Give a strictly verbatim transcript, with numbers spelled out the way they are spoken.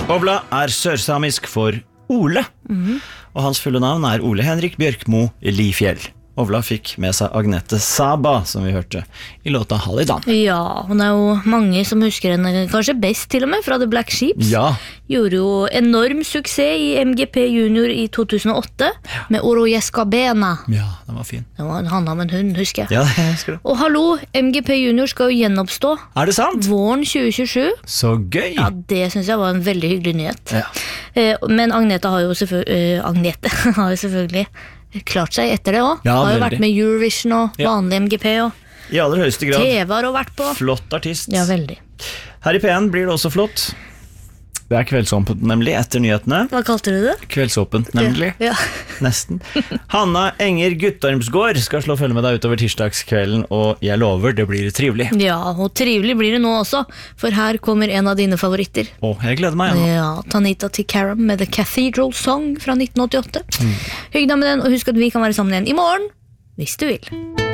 Ovla er sørsamisk for Ole, mm-hmm. og hans fulle navn er Ole Henrik Bjørkmo Lifjell. Ovla fikk med seg Agnete Saba, som vi hørte i låta Hallidan. Ja, hun er jo mange som husker henne kanskje best til og med, fra The Black Sheeps. Ja. Gjorde jo enorm suksess i M G P Junior i to tusen og åtte, ja. Med Oro Jescabena. Ja, den var fin. Det var en hand av en hund, husker jeg. Ja, det husker du. Og hallo, M G P Junior skal jo gjenoppstå. Er det sant? Våren tjue tjuesju. Så gøy! Ja, det synes jeg var en veldig hyggelig nyhet. Ja. Men Agnete har jo selvfølgelig, uh, Agnete har jo selvfølgelig klart seg etter det også. Ja, har jo veldig. vært med Eurovision og vanlig M G P og i aller høyeste grad. T V har hun vært på. Flott artist. Ja, veldig. Her i P en blir det også flott. Det er kveldsåpent, nemlig, etter nyhetene. Hva kalte du det? Kveldsåpent, nemlig. Ja. Nesten. Hanna Enger Guttormsgård skal slå følge med deg utover tirsdagskvelden, og jeg lover, det blir trivelig. Ja, og trivelig blir det nå også, for her kommer en av dine favoritter. Å, jeg gleder meg. Anna. Ja, Tanita Tikaram med The Cathedral Song fra nitten åttiåtte. Mm. Hygg deg med den, og husk at vi kan være sammen igjen i morgen, hvis du vil.